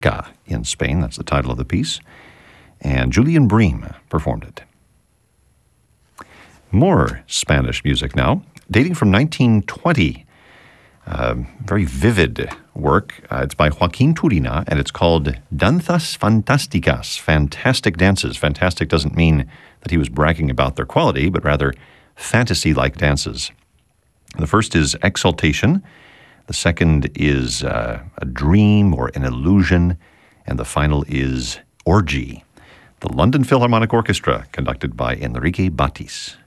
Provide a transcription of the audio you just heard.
in Spain. That's the title of the piece. And Julian Bream performed it. More Spanish music now, dating from 1920. Very vivid work. It's by Joaquin Turina, and it's called Danzas Fantásticas, Fantastic Dances. Fantastic doesn't mean that he was bragging about their quality, but rather fantasy-like dances. The first is Exaltation. The second is a dream or an illusion. And the final is Orgy. The London Philharmonic Orchestra, conducted by Enrique Batis.